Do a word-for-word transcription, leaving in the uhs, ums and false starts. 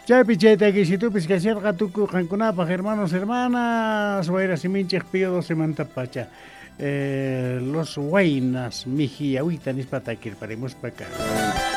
Chaypi chaytaki situpis kasharqa tukuqankunapaq hermanos hermanas wayrasiminchik pío doce mantapacha eh, los Huaynas Mijiyawita nispata kirparimuspaqa